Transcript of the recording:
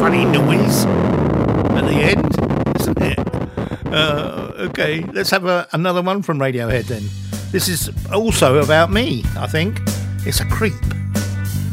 funny noise at the end, isn't it? Okay, let's have another one from Radiohead then. This is also about me, I think. It's a creep.